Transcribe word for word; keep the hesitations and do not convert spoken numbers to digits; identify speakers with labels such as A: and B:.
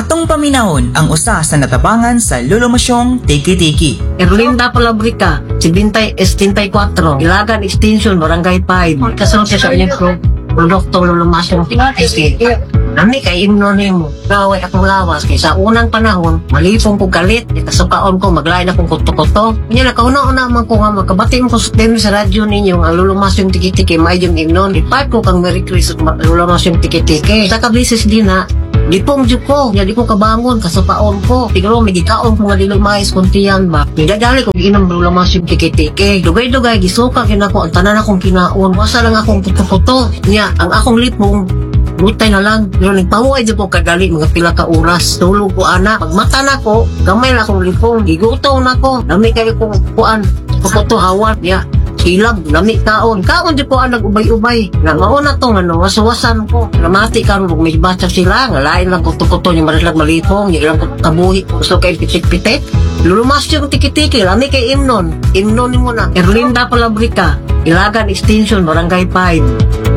A: Atong paminahon ang usa sa natabangan sa lulumasyong tiki-tiki.
B: Erlinda Palabrica, seventy seventy-four, Ilagan Extension, Barangay five. Kasunod siya sa inyong pro produkto lulumasyong tiki-tiki. Nami kay imno nimo. Gaway akong lawas kay sa unang panahon, malipong ko galit, ikasukaon ko maglain akong kuto-kuto. Nya nakauna-una man ko nga makabati mo ko sa sa radyo ninyo ang lulumasyong tiki-tiki may yung imnon. Ipat ko kang Merry Christmas lulumasyong tiki-tiki. Sa kabisis din na di pong dyo ko, di ko kabangon, kasupaon ko. Siguro, may gikaon ko nga dilumais kuntiyan ba. Nagdadali ko ginom lulamas yung tiki-tiki. Dugay-dugay, gisuka kinako, ang tanan akong kinaon. Wasa lang akong puto-puto. Nya, ang akong lipong, butay na lang. Pero nagpahuay dyan ko kagali, mga pila ka oras. Tulog ko, anak. Pagmata na ko, gamay na akong lipong. Gigutaw na ko. Dami kayo kong kuan. Puputo hawan. Nya, silab, lami kaon. Kaon di ko ang nag-ubay-ubay. Nga mauna to, ano, wasawasan ko. Namati ka rin, may bata sila. Nga lain lang kuto-kuto, yung marilag malipong, yung ilang kabuhi. Gusto kayo pitik-pitik. Lulumas yung tiki-tiki, lami kay Imnon. Imnon mo na. Erlinda Palabrica, Ilagan Extension, Barangay five.